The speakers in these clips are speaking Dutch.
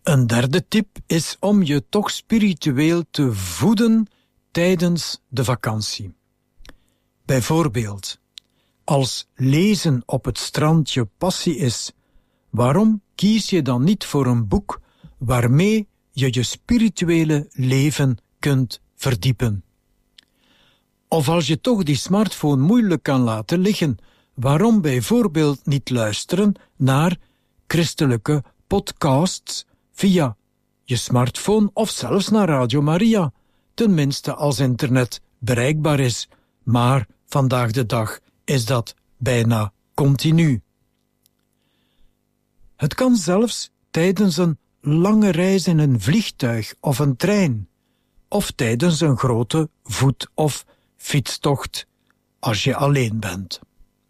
Een derde tip is om je toch spiritueel te voeden tijdens de vakantie. Bijvoorbeeld, als lezen op het strand je passie is, waarom kies je dan niet voor een boek waarmee je je spirituele leven kunt verdiepen? Of als je toch die smartphone moeilijk kan laten liggen, waarom bijvoorbeeld niet luisteren naar christelijke podcasts via je smartphone of zelfs naar Radio Maria, tenminste als internet bereikbaar is, maar vandaag de dag is dat bijna continu. Het kan zelfs tijdens een lange reis in een vliegtuig of een trein, of tijdens een grote voet- of fietstocht als je alleen bent.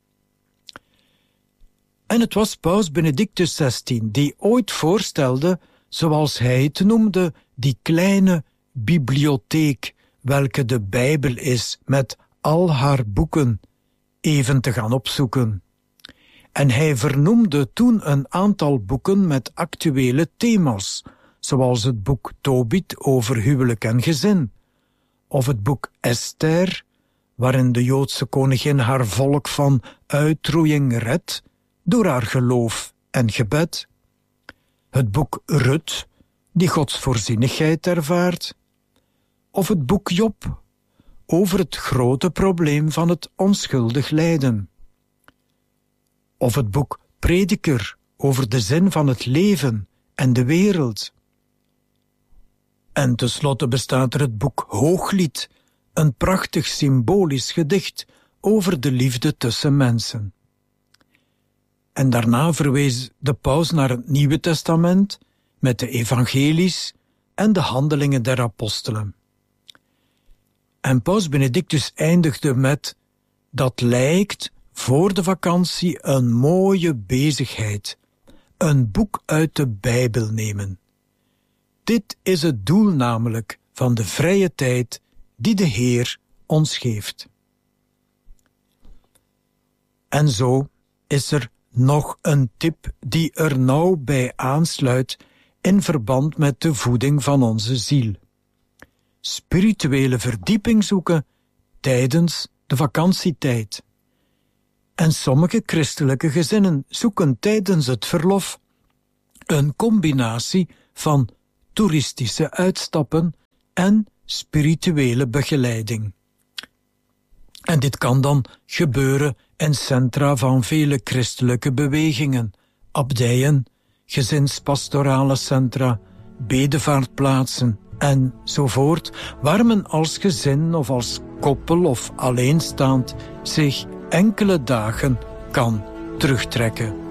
En het was paus Benedictus XVI die ooit voorstelde, zoals hij het noemde, die kleine bibliotheek, welke de Bijbel is met al haar boeken, even te gaan opzoeken. En hij vernoemde toen een aantal boeken met actuele thema's, zoals het boek Tobit over huwelijk en gezin, of het boek Esther, waarin de Joodse koningin haar volk van uitroeiing redt door haar geloof en gebed, het boek Rut, die Gods voorzienigheid ervaart, of het boek Job, over het grote probleem van het onschuldig lijden, of het boek Prediker, over de zin van het leven en de wereld. En tenslotte bestaat er het boek Hooglied, een prachtig symbolisch gedicht over de liefde tussen mensen. En daarna verwees de paus naar het Nieuwe Testament met de evangelies en de handelingen der apostelen. En paus Benedictus eindigde met: dat lijkt voor de vakantie een mooie bezigheid, een boek uit de Bijbel nemen. Dit is het doel namelijk van de vrije tijd die de Heer ons geeft. En zo is er nog een tip die er nauw bij aansluit in verband met de voeding van onze ziel. Spirituele verdieping zoeken tijdens de vakantietijd. En sommige christelijke gezinnen zoeken tijdens het verlof een combinatie van toeristische uitstappen en spirituele begeleiding. En dit kan dan gebeuren in centra van vele christelijke bewegingen, abdijen, gezinspastorale centra, bedevaartplaatsen enzovoort, waar men als gezin of als koppel of alleenstaand zich enkele dagen kan terugtrekken.